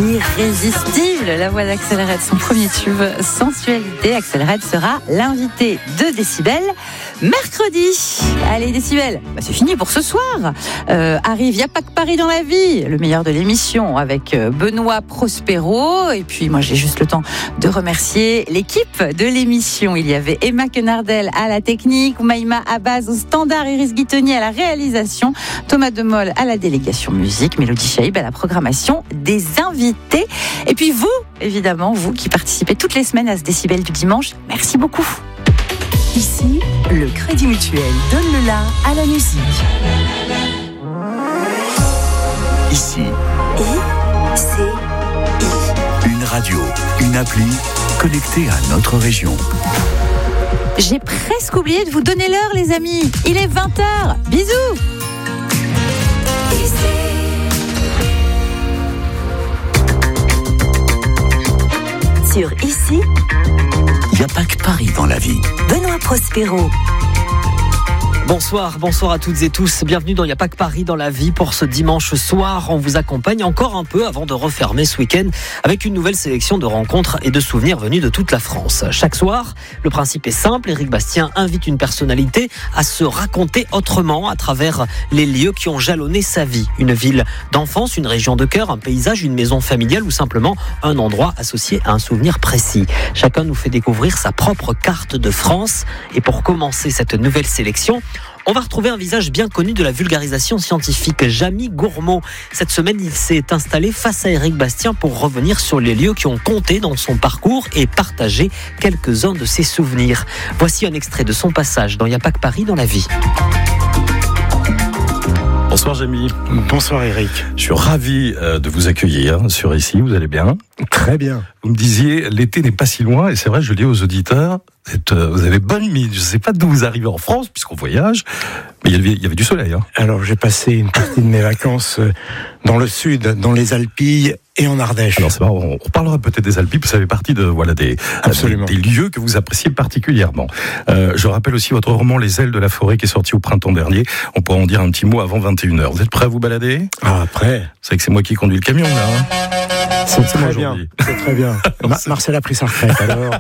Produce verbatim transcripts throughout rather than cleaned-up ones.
Irrésistible, la voix d'Axel Red, son premier tube Sensualité. Axel Red sera l'invité de Décibel mercredi. Allez Décibel, bah, c'est fini pour ce soir. Euh, arrive Y'a pas que Paris dans la vie, le meilleur de l'émission avec Benoît Prospero. Et puis moi j'ai juste le temps de remercier l'équipe de l'émission. Il y avait Emma Quenardel à la technique, Maïma Abbas au standard, Iris Guittoni à la réalisation, Thomas Demol à la délégation musique, Mélodie Chaïb à la programmation des invités. Et puis vous, évidemment, vous qui participez toutes les semaines à ce Décibel du dimanche, merci beaucoup. Ici, le Crédit Mutuel donne le la à la musique. Ici, I, C, I. une radio, une appli connectée à notre région. J'ai presque oublié de vous donner l'heure, les amis. Il est vingt heures. Bisous. Sur Ici, Il n'y a pas que Paris dans la vie. Benoît Prospero. Bonsoir, bonsoir à toutes et tous. Bienvenue dans Il n'y a pas que Paris dans la vie pour ce dimanche soir. On vous accompagne encore un peu avant de refermer ce week-end avec une nouvelle sélection de rencontres et de souvenirs venus de toute la France. Chaque soir, le principe est simple. Éric Bastien invite une personnalité à se raconter autrement à travers les lieux qui ont jalonné sa vie. Une ville d'enfance, une région de cœur, un paysage, une maison familiale ou simplement un endroit associé à un souvenir précis. Chacun nous fait découvrir sa propre carte de France. Et pour commencer cette nouvelle sélection, on va retrouver un visage bien connu de la vulgarisation scientifique, Jamy Gourmaud. Cette semaine, il s'est installé face à Éric Bastien pour revenir sur les lieux qui ont compté dans son parcours et partager quelques-uns de ses souvenirs. Voici un extrait de son passage dans Il n'y a pas que Paris dans la vie. Bonsoir Jamy. Bonsoir Eric. Je suis ravi de vous accueillir sur Ici, vous allez bien ? Très bien. Vous me disiez, l'été n'est pas si loin, et c'est vrai, je le dis aux auditeurs, vous avez bonne mine. Je ne sais pas d'où vous arrivez en France, puisqu'on voyage, mais il y avait, il y avait du soleil. Hein. Alors j'ai passé une partie de mes vacances dans le sud, dans les Alpilles et en Ardèche. Alors c'est marrant, on, on parlera peut-être des Alpilles, ça fait partie de, voilà, des, des, des lieux que vous appréciez particulièrement. Euh, je rappelle aussi votre roman Les ailes de la forêt qui est sorti au printemps dernier. On pourra en dire un petit mot avant vingt et une heures. Vous êtes prêts à vous balader ? Ah, prêt. Vous savez que c'est moi qui conduis le camion là. Hein. C'est très bien. C'est très bien. Ma- Marcel a pris sa retraite alors.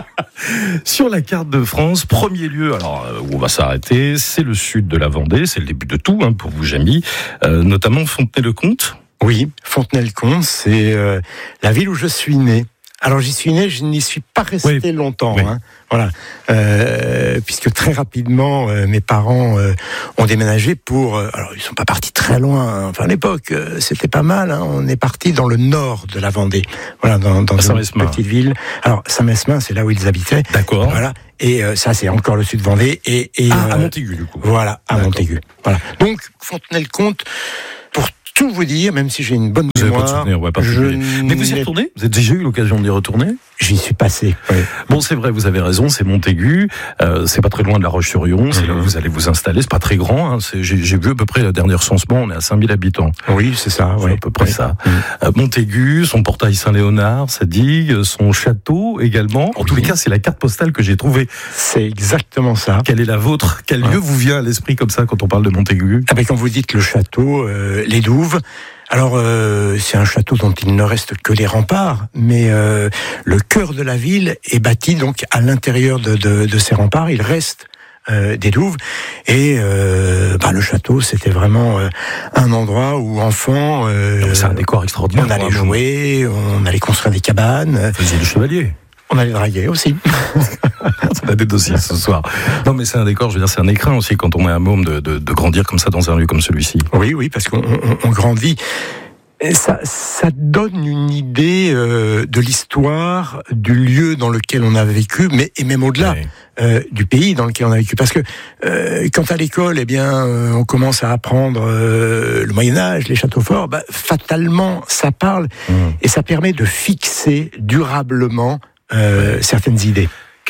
Sur la carte de France, premier lieu alors, où on va s'arrêter, c'est le sud de la Vendée, c'est le début de tout hein, pour vous Jamy, euh, notamment Fontenay-le-Comte. Oui, Fontenay-le-Comte, c'est euh, la ville où je suis né. Alors j'y suis né, je n'y suis pas resté oui. longtemps, oui. hein, voilà, euh, puisque très rapidement euh, mes parents euh, ont déménagé pour. Euh, alors ils sont pas partis très loin. Hein, enfin à l'époque euh, c'était pas mal. Hein, on est parti dans le nord de la Vendée, voilà, dans, dans une petite ville. Alors Saint-Mesmin, c'est là où ils habitaient. D'accord. Voilà. Et euh, ça c'est encore le sud de Vendée. Et, et ah, euh, à Montaigu du coup. Voilà, à D'accord. Montaigu. Voilà. Donc Fontenay-le-Comte. Pour tout vous dire, même si j'ai une bonne vous mémoire, pas de souvenir, ouais, pas je mais vous y retournez ? Vous avez déjà eu l'occasion d'y retourner ? J'y suis passé. Oui. Bon, c'est vrai, vous avez raison, c'est Montaigu, euh, c'est pas très loin de La Roche-sur-Yon, c'est mmh. là où vous allez vous installer, c'est pas très grand, hein, c'est, j'ai, j'ai vu à peu près le dernier recensement, on est à cinq mille habitants. Oui, c'est ça, c'est oui. à peu près oui. ça. Mmh. Euh, Montaigu, son portail Saint-Léonard, sa digue, son château également. En oui. tous les cas, c'est la carte postale que j'ai trouvée. C'est exactement ça. Quelle est la vôtre ? Quel ouais. lieu vous vient à l'esprit comme ça quand on parle de Montaigu ? Ah ben, quand vous dites le château, euh, les douves. Alors, euh, c'est un château dont il ne reste que les remparts, mais euh, le cœur de la ville est bâti donc à l'intérieur de, de, de ces remparts. Il reste euh, des douves et euh, bah, le château, c'était vraiment euh, un endroit où enfants, euh, c'est un décor extraordinaire. On allait jouer, on allait construire des cabanes. Vous faisiez du chevalier. On allait draguer aussi. On a des dossiers ce soir. Non, mais c'est un décor, je veux dire, c'est un écrin aussi quand on est un môme de, de, de grandir comme ça dans un lieu comme celui-ci. Oui, oui, parce qu'on on, on grandit. Et ça, ça donne une idée euh, de l'histoire du lieu dans lequel on a vécu, mais et même au-delà oui. euh, du pays dans lequel on a vécu. Parce que euh, quand à l'école, eh bien, euh, on commence à apprendre euh, le Moyen Âge, les châteaux forts, bah, fatalement, ça parle mmh. et ça permet de fixer durablement euh, oui. certaines idées.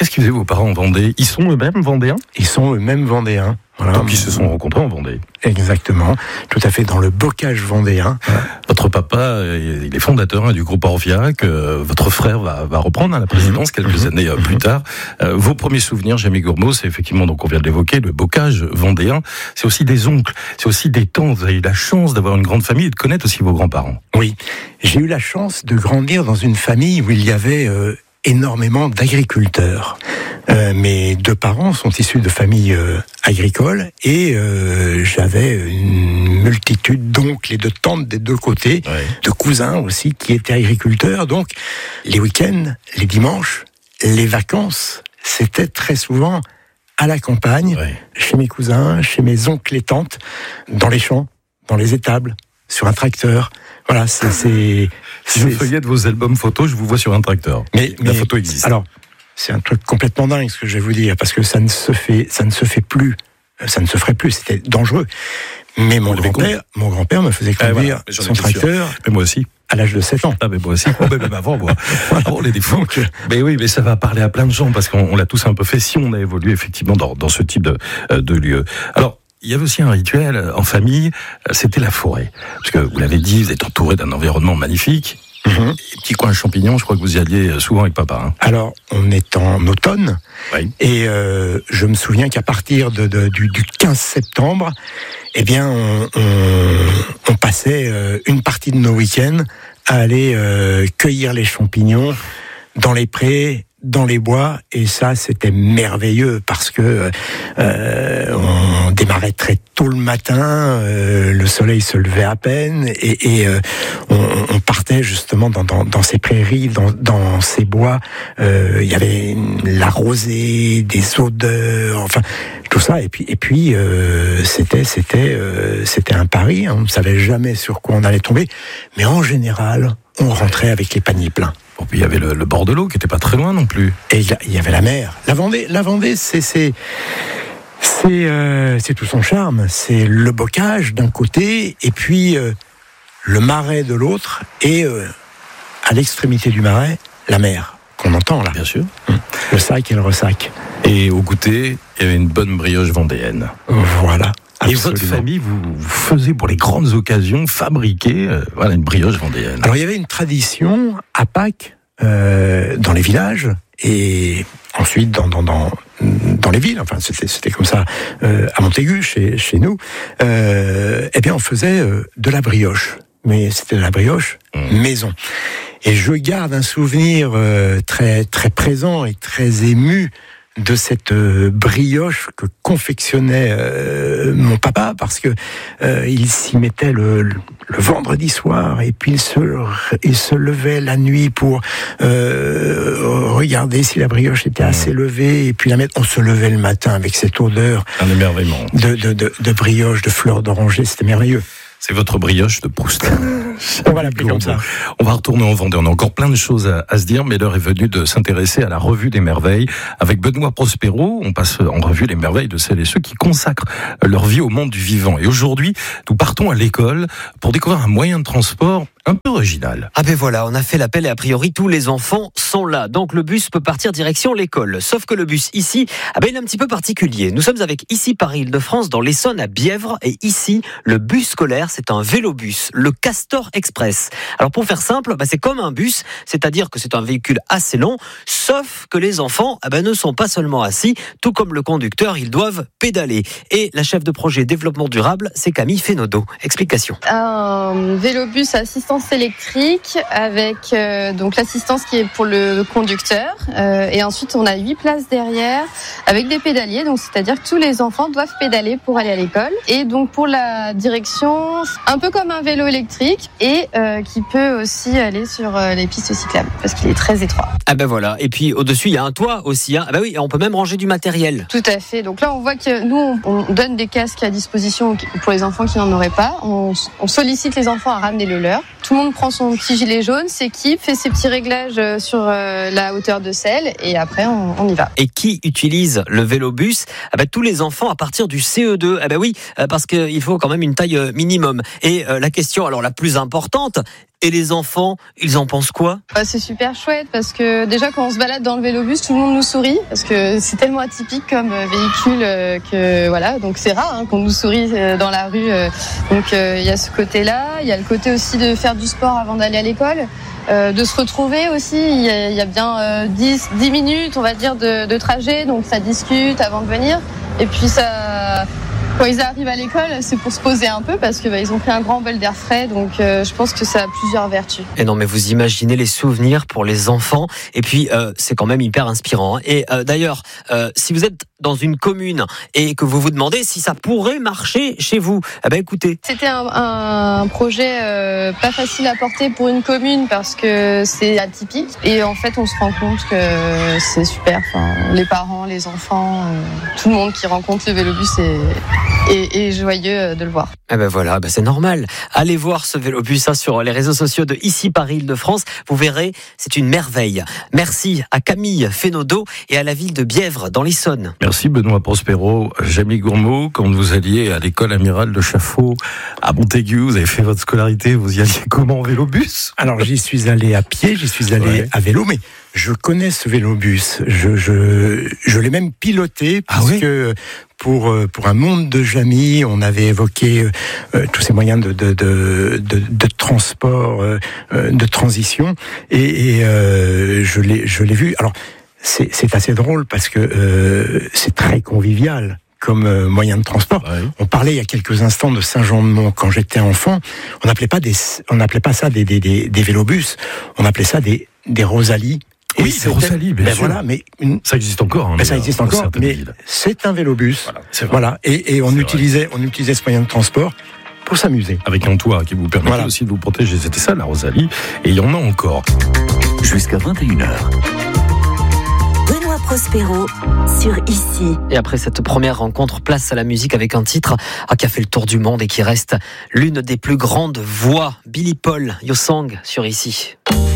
Qu'est-ce qu'ils faisaient vos parents en Vendée? Ils sont eux-mêmes vendéens? Ils sont eux-mêmes vendéens. Voilà. Donc ils se sont rencontrés en Vendée. Exactement, tout à fait, dans le bocage vendéen. Votre papa, il est fondateur hein, du groupe Orviac. Euh, votre frère va, va reprendre hein, la présidence mmh. quelques mmh. années euh, plus tard. Euh, vos premiers souvenirs, Jamie Gourmaud, c'est effectivement, donc on vient de l'évoquer, le bocage vendéen. C'est aussi des oncles, c'est aussi des tantes. Vous avez eu la chance d'avoir une grande famille et de connaître aussi vos grands-parents. Oui, j'ai eu la chance de grandir dans une famille où il y avait euh, énormément d'agriculteurs. Euh, mes deux parents sont issus de familles euh, agricoles et euh, j'avais une multitude d'oncles et de tantes des deux côtés, ouais. de cousins aussi qui étaient agriculteurs. Donc les week-ends, les dimanches, les vacances, c'était très souvent à la campagne, ouais. chez mes cousins, chez mes oncles et tantes, dans les champs, dans les étables, sur un tracteur. Voilà, c'est... c'est si je feuillette vos albums photos, je vous vois sur un tracteur. Mais, la mais, photo existe. Alors, c'est un truc complètement dingue ce que je vais vous dire, parce que ça ne se fait, ça ne se fait plus, ça ne se ferait plus, c'était dangereux. Mais mon grand-père, mon grand-père me faisait conduire eh voilà, son tracteur. Sûr. Mais moi aussi. À l'âge de sept ans. Ah, mais moi aussi. Oh, mais même avant, moi. On est des fous. Mais oui, mais ça va parler à plein de gens, parce qu'on on l'a tous un peu fait, si on a évolué effectivement dans, dans ce type de, de lieu. Alors, il y avait aussi un rituel en famille, c'était la forêt. Parce que vous l'avez dit, vous êtes entouré d'un environnement magnifique. Mmh. Petit coin champignons, je crois que vous y alliez souvent avec papa. Hein. Alors, on est en automne, oui. et euh, je me souviens qu'à partir de, de, du, du quinze septembre, eh bien, on, on, on passait euh, une partie de nos week-ends à aller euh, cueillir les champignons dans les prés, dans les bois, et ça c'était merveilleux parce que euh, on démarrait très tôt le matin, euh, le soleil se levait à peine, et, et euh, on, on partait justement dans, dans, dans ces prairies, dans, dans ces bois. Euh, il y avait la rosée, des odeurs, enfin tout ça, et puis et puis euh, c'était c'était euh, c'était un pari. Hein, on ne savait jamais sur quoi on allait tomber, mais en général, on rentrait avec les paniers pleins. Bon, puis il y avait le, le bord de l'eau qui n'était pas très loin non plus. Et il y avait la mer. La Vendée, la Vendée, c'est c'est c'est, euh, c'est tout son charme. C'est le bocage d'un côté et puis euh, le marais de l'autre, et euh, à l'extrémité du marais, la mer qu'on entend là. Bien sûr. Le sac et le ressac. Et au goûter, il y avait une bonne brioche vendéenne. Voilà. Et absolument. Votre famille, vous, vous faisiez pour les grandes occasions fabriquer euh, voilà, une brioche vendéenne. Alors il y avait une tradition à Pâques euh, dans les villages et ensuite dans dans dans, dans les villes. Enfin c'était c'était comme ça euh, à Montaigu chez chez nous. Euh, eh bien on faisait euh, de la brioche, mais c'était de la brioche mmh. maison. Et je garde un souvenir euh, très très présent et très ému de cette euh, brioche que confectionnait euh, mon papa, parce que euh, il s'y mettait le, le, le vendredi soir, et puis il se, il se levait la nuit pour euh, regarder si la brioche était assez levée, et puis la mettre. On se levait le matin avec cette odeur un émerveillement de, de, de, de brioche, de fleurs d'oranger, c'était merveilleux. C'est votre brioche de Proust. On va l'appeler comme ça. On va retourner en Vendée. On a encore plein de choses à, à se dire, mais l'heure est venue de s'intéresser à la revue des merveilles. Avec Benoît Prospero, on passe en revue les merveilles de celles et ceux qui consacrent leur vie au monde du vivant. Et aujourd'hui, nous partons à l'école pour découvrir un moyen de transport un peu original. Ah ben voilà, on a fait l'appel et a priori tous les enfants sont là. Donc le bus peut partir direction l'école. Sauf que le bus ici, ah ben il est un petit peu particulier. Nous sommes avec ici Paris-Île-de-France dans l'Essonne à Bièvre, et ici le bus scolaire, c'est un vélobus, le Castor Express. Alors pour faire simple, bah c'est comme un bus, c'est-à-dire que c'est un véhicule assez long, sauf que les enfants ah ben ne sont pas seulement assis, tout comme le conducteur, ils doivent pédaler. Et la chef de projet développement durable, c'est Camille Fénodeau. Explication. Un vélobus assistant électrique avec euh, donc l'assistance qui est pour le conducteur, euh, et ensuite on a huit places derrière avec des pédaliers, donc c'est-à-dire que tous les enfants doivent pédaler pour aller à l'école. Et donc pour la direction, un peu comme un vélo électrique, et euh, qui peut aussi aller sur euh, les pistes cyclables parce qu'il est très étroit. Ah ben voilà, et puis au-dessus il y a un toit aussi, hein. Ah ben oui, on peut même ranger du matériel. Tout à fait, donc là on voit que nous on donne des casques à disposition pour les enfants qui n'en auraient pas, on, on sollicite les enfants à ramener le leur. Tout le monde prend son petit gilet jaune, s'équipe, fait ses petits réglages sur euh, la hauteur de selle, et après on, on y va. Et qui utilise le vélobus? Ah ben, tous les enfants à partir du C E deux. Ah ben oui, parce qu'il faut quand même une taille minimum. Et euh, la question alors la plus importante, Et les enfants, ils en pensent quoi ? Bah, c'est super chouette parce que déjà quand on se balade dans le vélobus, tout le monde nous sourit parce que c'est tellement atypique comme véhicule euh, que voilà, donc c'est rare hein, qu'on nous sourie euh, dans la rue. Euh, donc il euh, y a ce côté-là, il y a le côté aussi de faire du sport avant d'aller à l'école. Euh, de se retrouver aussi, il y a, il y a bien euh, dix, dix minutes, on va dire, de, de trajet, donc ça discute avant de venir. Et puis ça, quand ils arrivent à l'école, c'est pour se poser un peu parce que bah, ils ont pris un grand bol d'air frais, donc euh, je pense que ça a plusieurs vertus. Et non, mais vous imaginez les souvenirs pour les enfants, et puis euh, c'est quand même hyper inspirant. Hein. Et euh, d'ailleurs, euh, si vous êtes dans une commune et que vous vous demandez si ça pourrait marcher chez vous, eh ben écoutez. C'était un, un projet euh, pas facile à porter pour une commune parce que c'est atypique et en fait on se rend compte que c'est super. Enfin, les parents, les enfants, euh, tout le monde qui rencontre le vélobus est, est, est joyeux de le voir. Eh ben voilà, ben c'est normal. Allez voir ce vélobus hein, sur les réseaux sociaux de Ici Paris Île-de-France. Vous verrez, c'est une merveille. Merci à Camille Fénodo et à la ville de Bièvre dans l'Essonne. Merci Benoît Prospero, Jamie Gourmaud. Quand vous alliez à l'école Amiral de Chaffaut à Montaigu, vous avez fait votre scolarité, vous y alliez comment en vélobus ? Alors j'y suis allé à pied, j'y suis allé ouais. à vélo, mais je connais ce vélobus. Je, je, je l'ai même piloté puisque ah oui pour pour un monde de Jamie, on avait évoqué euh, tous ces moyens de de de, de, de transport, euh, de transition, et, et euh, je l'ai je l'ai vu. Alors c'est c'est assez drôle parce que euh, c'est très convivial comme euh, moyen de transport. Ouais. On parlait il y a quelques instants de Saint-Jean-de-Mont. Quand j'étais enfant, on n'appelait pas des on n'appelait pas ça des des des, des vélobus. On appelait ça des des Rosalie. Et oui, c'est Rosalie, bien ben sûr. Voilà, mais une... ça existe encore. Hein, ben ça existe encore, mais villes. C'est un vélobus. Voilà, c'est vrai. Voilà. Et, et on c'est utilisait, vrai. on utilisait ce moyen de transport pour s'amuser. Avec un toit qui vous permettait voilà. aussi de vous protéger. C'était ça, la Rosalie. Et il y en a encore. Jusqu'à vingt et une heures. Benoît Prospero sur Ici. Et après cette première rencontre, place à la musique avec un titre ah, qui a fait le tour du monde et qui reste l'une des plus grandes voix. Billy Paul, Yo Sang sur Ici.